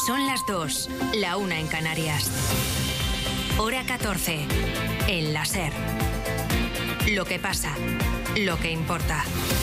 Son las 2, la 1 en Canarias. Hora 14, en la SER. Lo que pasa, lo que importa.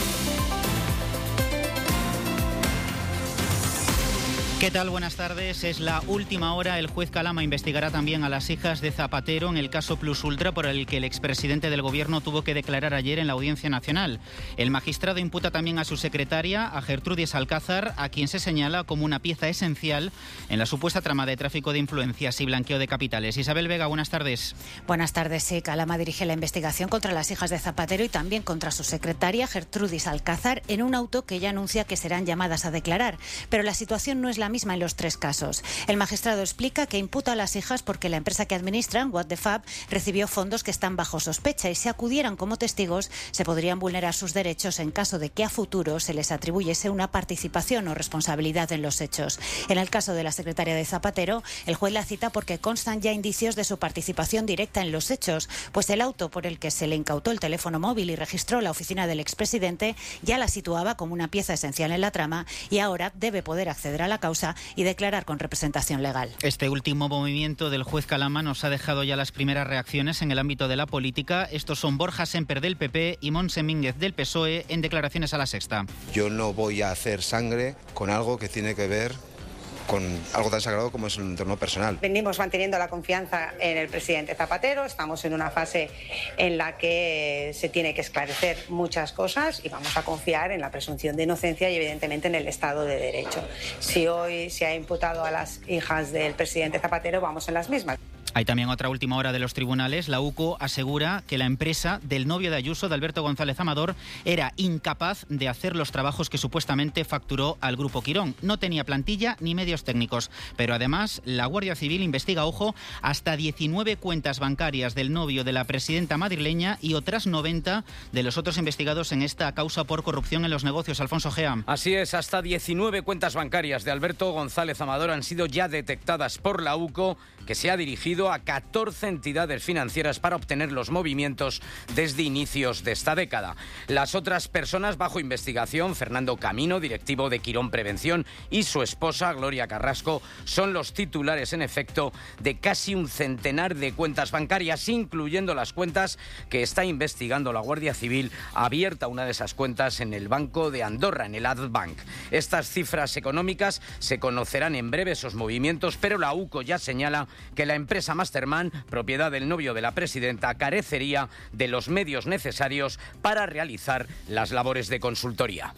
¿Qué tal? Buenas tardes. Es la última hora. El juez Calama investigará también a las hijas de Zapatero en el caso Plus Ultra, por el que el expresidente del Gobierno tuvo que declarar ayer en la Audiencia Nacional. El magistrado imputa también a su secretaria, a Gertrudis Alcázar, a quien se señala como una pieza esencial en la supuesta trama de tráfico de influencias y blanqueo de capitales. Isabel Vega, buenas tardes. Buenas tardes. Sí, Calama dirige la investigación contra las hijas de Zapatero y también contra su secretaria, Gertrudis Alcázar, en un auto que ya anuncia que serán llamadas a declarar. Pero la situación no es la misma en los tres casos. El magistrado explica que imputa a las hijas porque la empresa que administran, What the Fab, recibió fondos que están bajo sospecha y si acudieran como testigos se podrían vulnerar sus derechos en caso de que a futuro se les atribuyese una participación o responsabilidad en los hechos. En el caso de la secretaria de Zapatero, el juez la cita porque constan ya indicios de su participación directa en los hechos, pues el auto por el que se le incautó el teléfono móvil y registró la oficina del expresidente ya la situaba como una pieza esencial en la trama y ahora debe poder acceder a la causa y declarar con representación legal. Este último movimiento del juez Calama nos ha dejado ya las primeras reacciones en el ámbito de la política. Estos son Borja Semper del PP y Montse Mínguez del PSOE en declaraciones a La Sexta. Yo no voy a hacer sangre con algo que tiene que ver con algo tan sagrado como es el entorno personal. Venimos manteniendo la confianza en el presidente Zapatero, estamos en una fase en la que se tiene que esclarecer muchas cosas y vamos a confiar en la presunción de inocencia y evidentemente en el Estado de Derecho. Si hoy se ha imputado a las hijas del presidente Zapatero, vamos en las mismas. Hay también otra última hora de los tribunales. La UCO asegura que la empresa del novio de Ayuso, de Alberto González Amador, era incapaz de hacer los trabajos que supuestamente facturó al Grupo Quirón. No tenía plantilla ni medios técnicos. Pero además, la Guardia Civil investiga, ojo, hasta 19 cuentas bancarias del novio de la presidenta madrileña y otras 90 de los otros investigados en esta causa por corrupción en los negocios. Alfonso Gea. Así es, hasta 19 cuentas bancarias de Alberto González Amador han sido ya detectadas por la UCO, que se ha dirigido a 14 entidades financieras para obtener los movimientos desde inicios de esta década. Las otras personas bajo investigación, Fernando Camino, directivo de Quirón Prevención, y su esposa, Gloria Carrasco, son los titulares, en efecto, de casi un centenar de cuentas bancarias, incluyendo las cuentas que está investigando la Guardia Civil, abierta una de esas cuentas en el Banco de Andorra, en el Adbank. Estas cifras económicas se conocerán en breve, esos movimientos, pero la UCO ya señala que la empresa Masterman, propiedad del novio de la presidenta, carecería de los medios necesarios para realizar las labores de consultoría.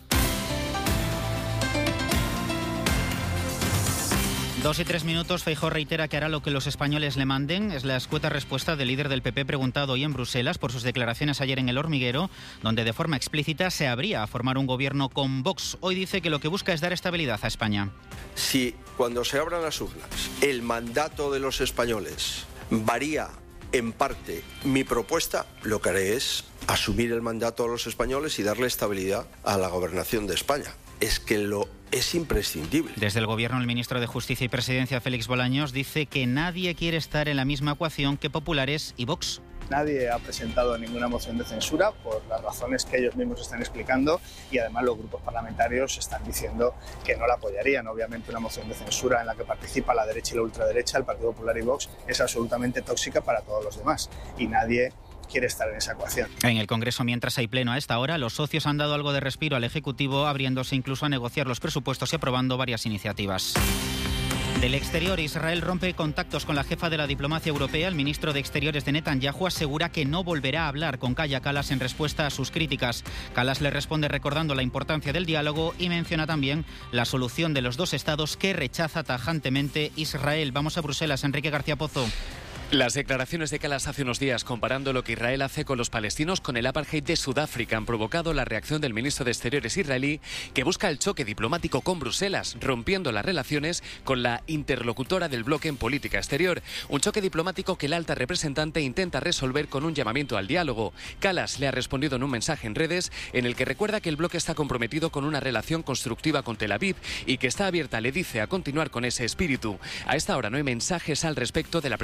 2 y 3 minutos. Feijóo reitera que hará lo que los españoles le manden. Es la escueta respuesta del líder del PP preguntado hoy en Bruselas por sus declaraciones ayer en El Hormiguero, donde de forma explícita se abría a formar un gobierno con Vox. Hoy dice que lo que busca es dar estabilidad a España. Si cuando se abran las urnas el mandato de los españoles varía en parte mi propuesta, lo que haré es asumir el mandato a los españoles y darle estabilidad a la gobernación de España. Es que es imprescindible. Desde el Gobierno, el ministro de Justicia y Presidencia, Félix Bolaños, dice que nadie quiere estar en la misma ecuación que Populares y Vox. Nadie ha presentado ninguna moción de censura por las razones que ellos mismos están explicando y además los grupos parlamentarios están diciendo que no la apoyarían. Obviamente una moción de censura en la que participa la derecha y la ultraderecha, el Partido Popular y Vox, es absolutamente tóxica para todos los demás y nadie quiere estar en esa ecuación. En el Congreso, mientras hay pleno a esta hora, los socios han dado algo de respiro al Ejecutivo, abriéndose incluso a negociar los presupuestos y aprobando varias iniciativas. Del exterior, Israel rompe contactos con la jefa de la diplomacia europea. El ministro de Exteriores de Netanyahu asegura que no volverá a hablar con Kaja Kallas en respuesta a sus críticas. Kallas le responde recordando la importancia del diálogo y menciona también la solución de los dos estados que rechaza tajantemente Israel. Vamos a Bruselas, Enrique García Pozo. Las declaraciones de Kallas hace unos días comparando lo que Israel hace con los palestinos con el apartheid de Sudáfrica han provocado la reacción del ministro de Exteriores israelí, que busca el choque diplomático con Bruselas, rompiendo las relaciones con la interlocutora del bloque en política exterior. Un choque diplomático que la alta representante intenta resolver con un llamamiento al diálogo. Kallas le ha respondido en un mensaje en redes en el que recuerda que el bloque está comprometido con una relación constructiva con Tel Aviv y que está abierta, le dice, a continuar con ese espíritu. A esta hora no hay mensajes al respecto de la presidenta von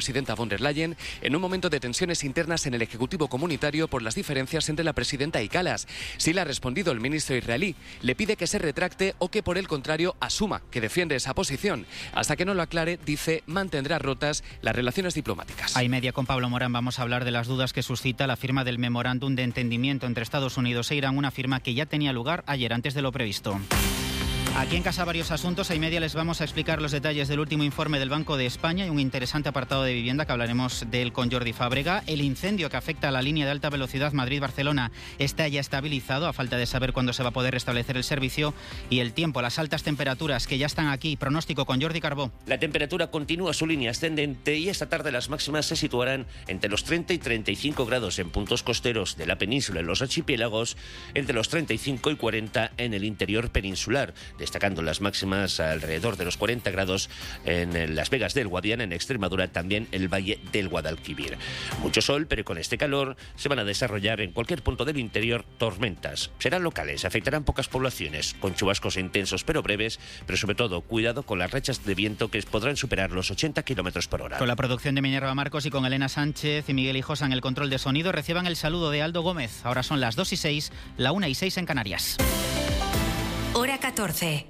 der Leyen en un momento de tensiones internas en el Ejecutivo comunitario por las diferencias entre la presidenta y Kallas. Sí le ha respondido el ministro israelí. Le pide que se retracte o que, por el contrario, asuma que defiende esa posición. Hasta que no lo aclare, dice, mantendrá rotas las relaciones diplomáticas. A y media con Pablo Morán vamos a hablar de las dudas que suscita la firma del memorándum de entendimiento entre Estados Unidos e Irán, una firma que ya tenía lugar ayer antes de lo previsto. Aquí en casa varios asuntos. A y media les vamos a explicar los detalles del último informe del Banco de España y un interesante apartado de vivienda que hablaremos de él con Jordi Fábrega. El incendio que afecta a la línea de alta velocidad Madrid-Barcelona está ya estabilizado, a falta de saber cuándo se va a poder restablecer el servicio. Y el tiempo, las altas temperaturas que ya están aquí. Pronóstico con Jordi Carbó. La temperatura continúa su línea ascendente y esta tarde las máximas se situarán entre los 30 y 35 grados en puntos costeros de la península y los archipiélagos, entre los 35 y 40 en el interior peninsular, destacando las máximas alrededor de los 40 grados en Las Vegas del Guadiana, en Extremadura, también el Valle del Guadalquivir. Mucho sol, pero con este calor se van a desarrollar en cualquier punto del interior tormentas. Serán locales, afectarán pocas poblaciones, con chubascos intensos pero breves, pero sobre todo cuidado con las rachas de viento que podrán superar los 80 kilómetros por hora. Con la producción de Minerva Marcos y con Elena Sánchez y Miguel Hijosa en el control de sonido, reciban el saludo de Aldo Gómez. Ahora son las 2:06, la 1:06 en Canarias. Hora 14.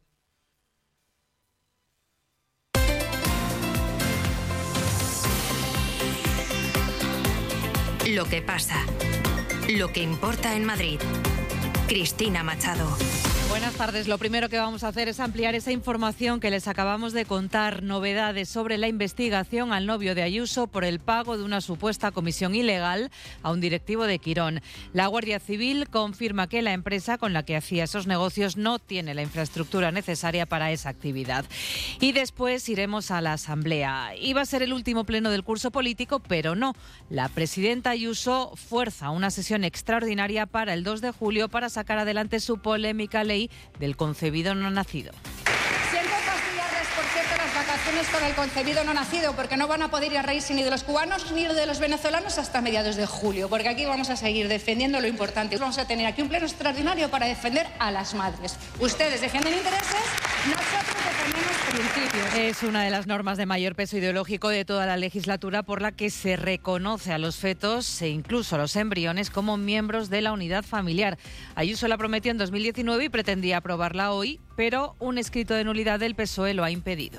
Lo que pasa. Lo que importa en Madrid. Cristina Machado. Buenas tardes. Lo primero que vamos a hacer es ampliar esa información que les acabamos de contar. Novedades sobre la investigación al novio de Ayuso por el pago de una supuesta comisión ilegal a un directivo de Quirón. La Guardia Civil confirma que la empresa con la que hacía esos negocios no tiene la infraestructura necesaria para esa actividad. Y después iremos a la Asamblea. Iba a ser el último pleno del curso político, pero no. La presidenta Ayuso fuerza una sesión extraordinaria para el 2 de julio para sacar adelante su polémica ley del concebido no nacido. Siento fastidiarles, por cierto, las vacaciones con el concebido no nacido, porque no van a poder ir a reírse ni de los cubanos ni de los venezolanos hasta mediados de julio, porque aquí vamos a seguir defendiendo lo importante. Vamos a tener aquí un pleno extraordinario para defender a las madres. Ustedes defienden intereses, nosotros defendemos principios. Es una de las normas de mayor peso ideológico de toda la legislatura, por la que se reconoce a los fetos e incluso a los embriones como miembros de la unidad familiar. Ayuso la prometió en 2019 y pretendía aprobarla hoy, pero un escrito de nulidad del PSOE lo ha impedido.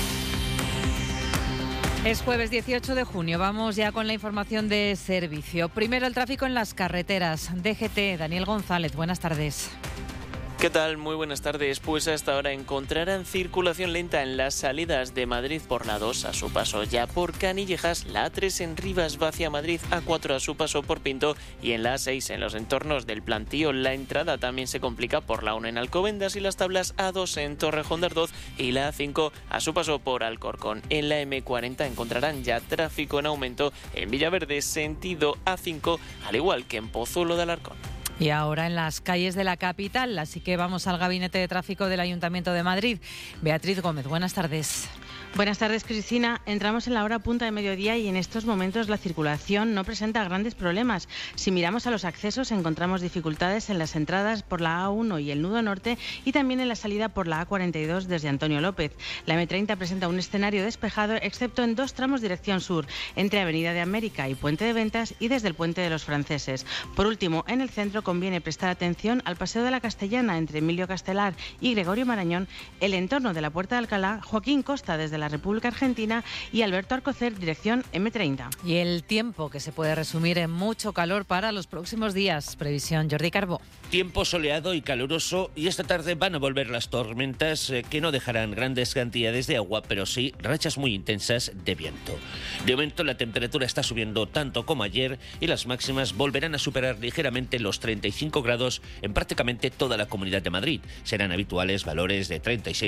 Es jueves 18 de junio. Vamos ya con la información de servicio. Primero, el tráfico en las carreteras. DGT, Daniel González, buenas tardes. ¿Qué tal? Muy buenas tardes. Pues hasta ahora encontrarán circulación lenta en las salidas de Madrid por la 2 a su paso ya por Canillejas, la A3 en Rivas va hacia Madrid, A4 a su paso por Pinto y en la A6 en los entornos del Plantío. La entrada también se complica por la 1 en Alcobendas y las Tablas, A2 en Torrejón de Ardoz y la A5 a su paso por Alcorcón. En la M40 encontrarán ya tráfico en aumento en Villaverde sentido A5, al igual que en Pozuelo de Alarcón. Y ahora en las calles de la capital, así que vamos al Gabinete de Tráfico del Ayuntamiento de Madrid. Beatriz Gómez, buenas tardes. Buenas tardes, Cristina. Entramos en la hora punta de mediodía y en estos momentos la circulación no presenta grandes problemas. Si miramos a los accesos, encontramos dificultades en las entradas por la A1 y el nudo norte y también en la salida por la A42 desde Antonio López. La M30 presenta un escenario despejado, excepto en 2 tramos dirección sur, entre Avenida de América y Puente de Ventas y desde el Puente de los Franceses. Por último, en el centro conviene prestar atención al Paseo de la Castellana entre Emilio Castelar y Gregorio Marañón, el entorno de la Puerta de Alcalá, Joaquín Costa desde la República Argentina y Alberto Alcocer, dirección M30. Y el tiempo, que se puede resumir en mucho calor para los próximos días. Previsión, Jordi Carbó. Tiempo soleado y caluroso, y esta tarde van a volver las tormentas que no dejarán grandes cantidades de agua, pero sí rachas muy intensas de viento. De momento la temperatura está subiendo tanto como ayer y las máximas volverán a superar ligeramente los 35 grados en prácticamente toda la Comunidad de Madrid. Serán habituales valores de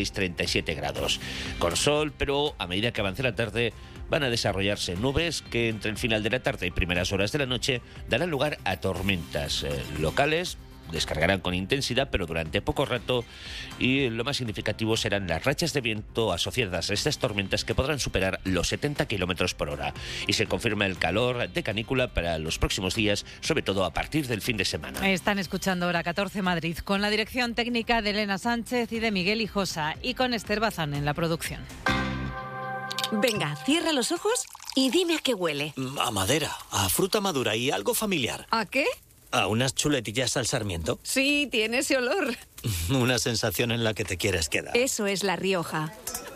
36-37 grados. Con sol, pero a medida que avance la tarde van a desarrollarse nubes que entre el final de la tarde y primeras horas de la noche darán lugar a tormentas locales. Descargarán con intensidad, pero durante poco rato, y lo más significativo serán las rachas de viento asociadas a estas tormentas que podrán superar los 70 kilómetros por hora. Y se confirma el calor de canícula para los próximos días, sobre todo a partir del fin de semana. Están escuchando Hora 14 Madrid, con la dirección técnica de Elena Sánchez y de Miguel Hijosa, y con Esther Bazán en la producción. Venga, cierra los ojos y dime a qué huele. A madera, a fruta madura y algo familiar. ¿A qué? ¿A unas chuletillas al sarmiento? Sí, tiene ese olor. Una sensación en la que te quieres quedar. Eso es La Rioja.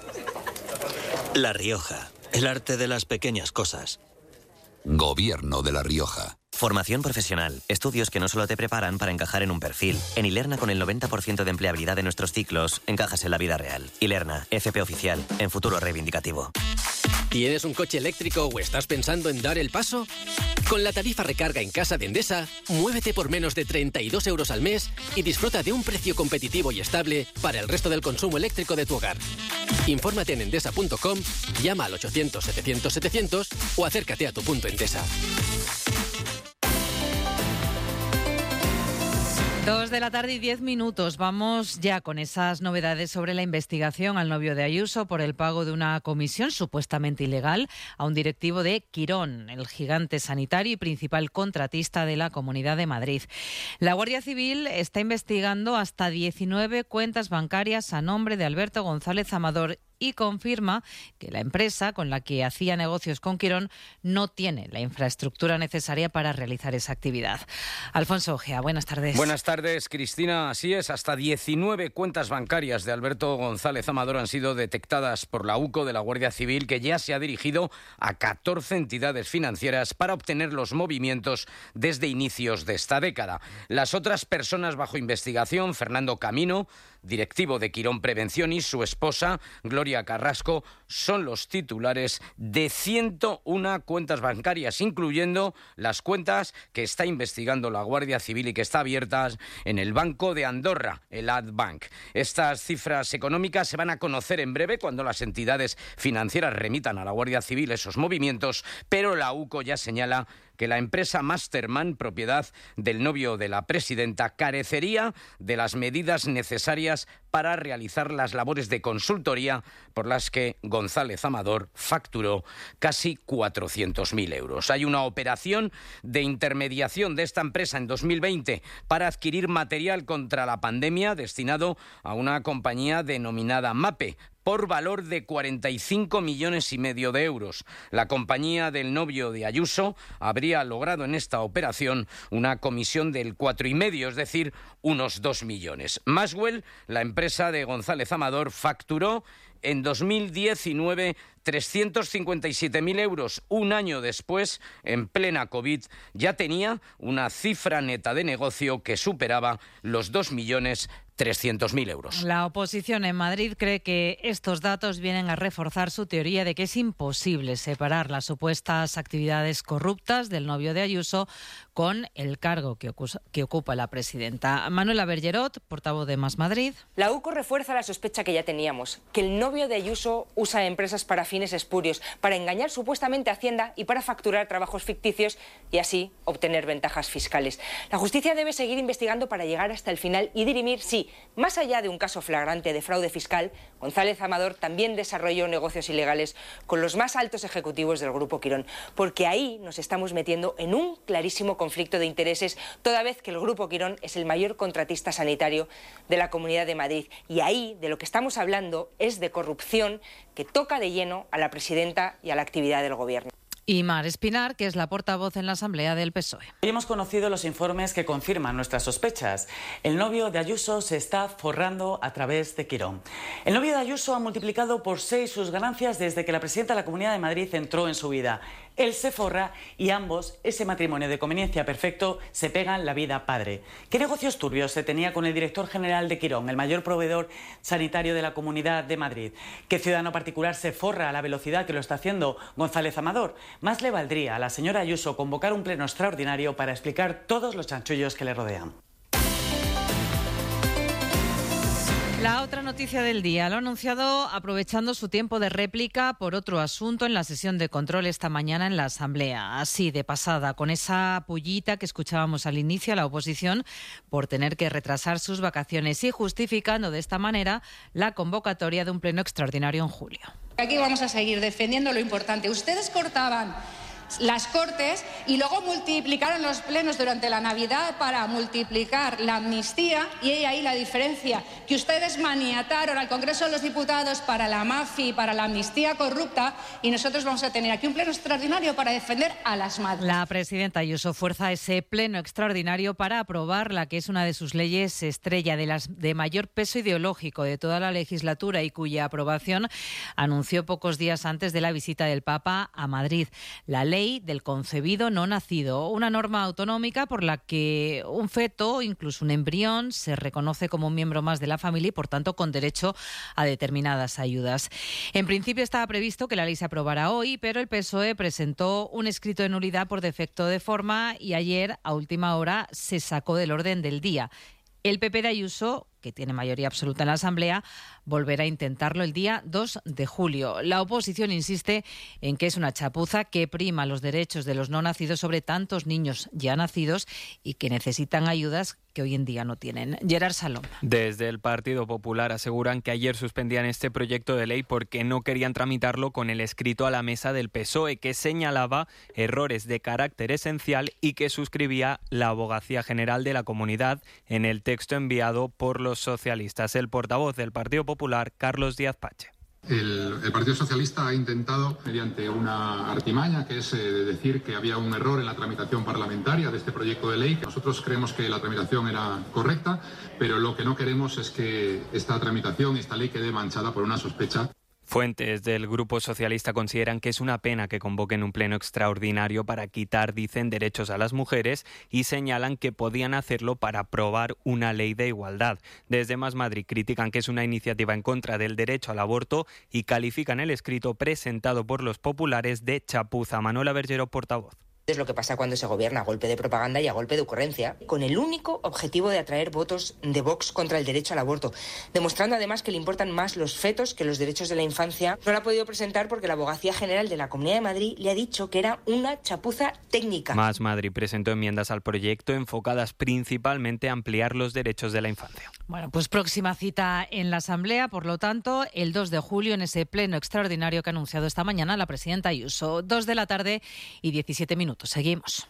La Rioja, el arte de las pequeñas cosas. Gobierno de La Rioja. Formación profesional. Estudios que no solo te preparan para encajar en un perfil. En Ilerna, con el 90% de empleabilidad de nuestros ciclos, encajas en la vida real. Ilerna, FP Oficial, en futuro reivindicativo. ¿Tienes un coche eléctrico o estás pensando en dar el paso? Con la tarifa recarga en casa de Endesa, muévete por menos de 32 euros al mes y disfruta de un precio competitivo y estable para el resto del consumo eléctrico de tu hogar. Infórmate en endesa.com, llama al 800-700-700 o acércate a tu punto Endesa. 2 de la tarde y 10 minutos. Vamos ya con esas novedades sobre la investigación al novio de Ayuso por el pago de una comisión supuestamente ilegal a un directivo de Quirón, el gigante sanitario y principal contratista de la Comunidad de Madrid. La Guardia Civil está investigando hasta 19 cuentas bancarias a nombre de Alberto González Amador y confirma que la empresa con la que hacía negocios con Quirón no tiene la infraestructura necesaria para realizar esa actividad. Alfonso Ojea, buenas tardes. Buenas tardes, Cristina. Así es, hasta 19 cuentas bancarias de Alberto González Amador han sido detectadas por la UCO de la Guardia Civil, que ya se ha dirigido a 14 entidades financieras para obtener los movimientos desde inicios de esta década. Las otras personas bajo investigación, Fernando Camino, directivo de Quirón Prevención, y su esposa, Gloria Carrasco, son los titulares de 101 cuentas bancarias, incluyendo las cuentas que está investigando la Guardia Civil y que están abiertas en el Banco de Andorra, el Adbank. Estas cifras económicas se van a conocer en breve cuando las entidades financieras remitan a la Guardia Civil esos movimientos, pero la UCO ya señala que la empresa Masterman, propiedad del novio de la presidenta, carecería de las medidas necesarias para realizar las labores de consultoría por las que González Amador facturó casi 400.000 euros. Hay una operación de intermediación de esta empresa en 2020 para adquirir material contra la pandemia destinado a una compañía denominada MAPE, por valor de 45,5 millones de euros. La compañía del novio de Ayuso habría logrado en esta operación una comisión del 4,5, es decir, unos 2 millones. Maswell, la empresa de González Amador, facturó en 2019 357.000 euros. Un año después, en plena COVID, ya tenía una cifra neta de negocio que superaba los 2.300.000 euros. La oposición en Madrid cree que estos datos vienen a reforzar su teoría de que es imposible separar las supuestas actividades corruptas del novio de Ayuso con el cargo que ocupa la presidenta. Manuela Bergerot, portavoz de Más Madrid. La UCO refuerza la sospecha que ya teníamos, que el novio de Ayuso usa empresas para fines espurios, para engañar supuestamente a Hacienda y para facturar trabajos ficticios y así obtener ventajas fiscales. La justicia debe seguir investigando para llegar hasta el final y dirimir si, más allá de un caso flagrante de fraude fiscal, González Amador también desarrolló negocios ilegales con los más altos ejecutivos del Grupo Quirón, porque ahí nos estamos metiendo en un clarísimo conflicto de intereses, toda vez que el Grupo Quirón es el mayor contratista sanitario de la Comunidad de Madrid. Y ahí de lo que estamos hablando es de corrupción que toca de lleno a la presidenta y a la actividad del Gobierno. Y Mar Espinar, que es la portavoz en la Asamblea del PSOE. Hoy hemos conocido los informes que confirman nuestras sospechas. El novio de Ayuso se está forrando a través de Quirón. El novio de Ayuso ha multiplicado por 6 sus ganancias desde que la presidenta de la Comunidad de Madrid entró en su vida. Él se forra y ambos, ese matrimonio de conveniencia perfecto, se pegan la vida padre. ¿Qué negocios turbios se tenía con el director general de Quirón, el mayor proveedor sanitario de la Comunidad de Madrid? ¿Qué ciudadano particular se forra a la velocidad que lo está haciendo González Amador? Más le valdría a la señora Ayuso convocar un pleno extraordinario para explicar todos los chanchullos que le rodean. La otra noticia del día lo ha anunciado aprovechando su tiempo de réplica por otro asunto en la sesión de control esta mañana en la Asamblea. Así de pasada, con esa pullita que escuchábamos al inicio a la oposición por tener que retrasar sus vacaciones y justificando de esta manera la convocatoria de un pleno extraordinario en julio. Aquí vamos a seguir defendiendo lo importante. Ustedes cortaban las Cortes y luego multiplicaron los plenos durante la Navidad para multiplicar la amnistía, y hay ahí la diferencia, que ustedes maniataron al Congreso de los Diputados para la MAFI, para la amnistía corrupta, y nosotros vamos a tener aquí un pleno extraordinario para defender a las madres. La presidenta Ayuso fuerza ese pleno extraordinario para aprobar la que es una de sus leyes estrella, de las de mayor peso ideológico de toda la legislatura y cuya aprobación anunció pocos días antes de la visita del Papa a Madrid. La ley del concebido no nacido, una norma autonómica por la que un feto, incluso un embrión, se reconoce como un miembro más de la familia y, por tanto, con derecho a determinadas ayudas. En principio estaba previsto que la ley se aprobara hoy, pero el PSOE presentó un escrito de nulidad por defecto de forma y ayer, a última hora, se sacó del orden del día. El PP de Ayuso, que tiene mayoría absoluta en la Asamblea, volverá a intentarlo el día 2 de julio. La oposición insiste en que es una chapuza que prima los derechos de los no nacidos sobre tantos niños ya nacidos y que necesitan ayudas que hoy en día no tienen. Gerard Salom. Desde el Partido Popular aseguran que ayer suspendían este proyecto de ley porque no querían tramitarlo con el escrito a la mesa del PSOE, que señalaba errores de carácter esencial y que suscribía la Abogacía General de la Comunidad en el texto enviado por los socialistas. El portavoz del Partido Popular, Carlos Díaz Pache. El Partido Socialista ha intentado, mediante una artimaña, que es decir que había un error en la tramitación parlamentaria de este proyecto de ley. Nosotros creemos que la tramitación era correcta, pero lo que no queremos es que esta tramitación, esta ley, quede manchada por una sospecha. Fuentes del Grupo Socialista consideran que es una pena que convoquen un pleno extraordinario para quitar, dicen, derechos a las mujeres y señalan que podían hacerlo para aprobar una ley de igualdad. Desde Más Madrid critican que es una iniciativa en contra del derecho al aborto y califican el escrito presentado por los populares de chapuza. Manuela Bergero, portavoz. Es lo que pasa cuando se gobierna a golpe de propaganda y a golpe de ocurrencia, con el único objetivo de atraer votos de Vox contra el derecho al aborto, demostrando además que le importan más los fetos que los derechos de la infancia. No la ha podido presentar porque la Abogacía General de la Comunidad de Madrid le ha dicho que era una chapuza técnica. Más Madrid presentó enmiendas al proyecto enfocadas principalmente a ampliar los derechos de la infancia. Bueno, pues próxima cita en la Asamblea, por lo tanto, el 2 de julio en ese pleno extraordinario que ha anunciado esta mañana la presidenta Ayuso. 2 de la tarde y 17 minutos. Seguimos.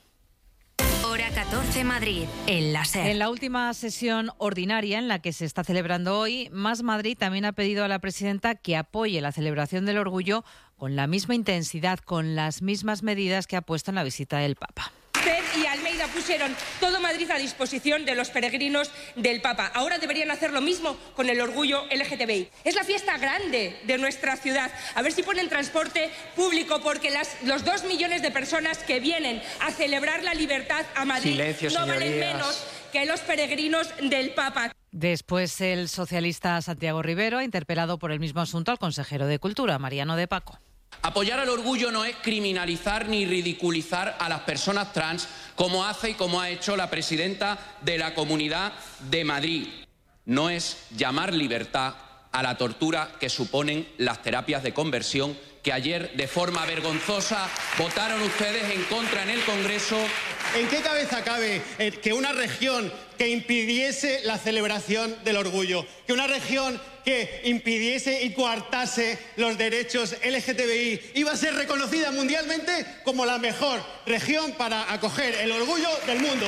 Hora 14 Madrid, en la SER. En la última sesión ordinaria en la que se está celebrando hoy, Más Madrid también ha pedido a la presidenta que apoye la celebración del orgullo con la misma intensidad, con las mismas medidas que ha puesto en la visita del Papa. Usted y Almeida pusieron todo Madrid a disposición de los peregrinos del Papa. Ahora deberían hacer lo mismo con el orgullo LGTBI. Es la fiesta grande de nuestra ciudad. A ver si ponen transporte público, porque los 2 millones de personas que vienen a celebrar la libertad a Madrid no valen menos que los peregrinos del Papa. Después, el socialista Santiago Rivero ha interpelado por el mismo asunto al consejero de Cultura, Mariano de Paco. Apoyar al orgullo no es criminalizar ni ridiculizar a las personas trans, como hace y como ha hecho la presidenta de la Comunidad de Madrid. No es llamar libertad a la tortura que suponen las terapias de conversión que ayer, de forma vergonzosa, votaron ustedes en contra en el Congreso. ¿En qué cabeza cabe que una región que impidiese la celebración del orgullo, que una región que impidiese y coartase los derechos LGTBI iba a ser reconocida mundialmente como la mejor región para acoger el orgullo del mundo?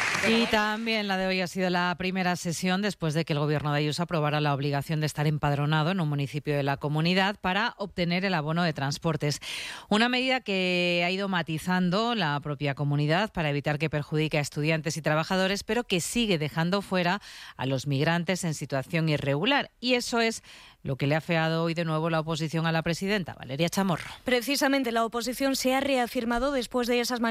Y también la de hoy ha sido la primera sesión después de que el Gobierno de Ayuso aprobara la obligación de estar empadronado en un municipio de la comunidad para obtener el abono de transportes. Una medida que ha ido matizando la propia comunidad para evitar que perjudique a estudiantes y trabajadores, pero que sigue dejando fuera a los migrantes en situación irregular. Y eso es lo que le ha afeado hoy de nuevo la oposición a la presidenta, Valeria Chamorro. Precisamente la oposición se ha reafirmado después de esas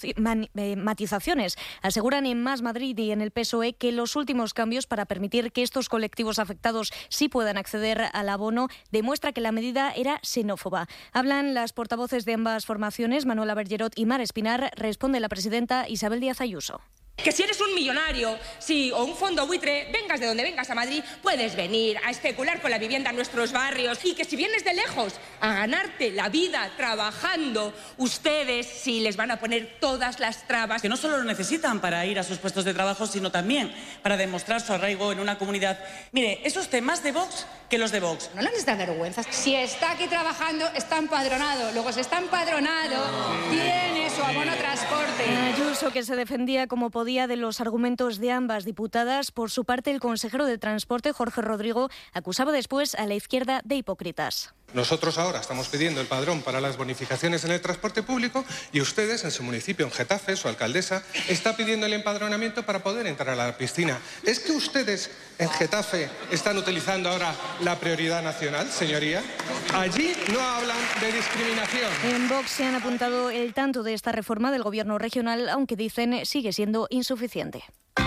matizaciones. Aseguran en Más Madrid y en el PSOE que los últimos cambios para permitir que estos colectivos afectados sí puedan acceder al abono demuestra que la medida era xenófoba. Hablan las portavoces de ambas formaciones, Manuela Bergerot y Mar Espinar. Responde la presidenta Isabel Díaz Ayuso. Que si eres un millonario, o un fondo buitre, vengas de donde vengas a Madrid, puedes venir a especular con la vivienda en nuestros barrios. Y que si vienes de lejos a ganarte la vida trabajando, ustedes sí les van a poner todas las trabas. Que no solo lo necesitan para ir a sus puestos de trabajo, sino también para demostrar su arraigo en una comunidad. Mire, es usted más de Vox que los de Vox. No les da vergüenza. Si está aquí trabajando, está empadronado. Luego, si está empadronado, tiene su abono transporte. Ayuso, que se defendía como podía de los argumentos de ambas diputadas. Por su parte, el consejero de Transporte, Jorge Rodrigo, acusaba después a la izquierda de hipócritas. Nosotros ahora estamos pidiendo el padrón para las bonificaciones en el transporte público y ustedes, en su municipio, en Getafe, su alcaldesa, está pidiendo el empadronamiento para poder entrar a la piscina. ¿Es que ustedes en Getafe están utilizando ahora la prioridad nacional, señoría? Allí no hablan de discriminación. En Vox se han apuntado el tanto de esta reforma del gobierno regional, aunque dicen sigue siendo insuficiente.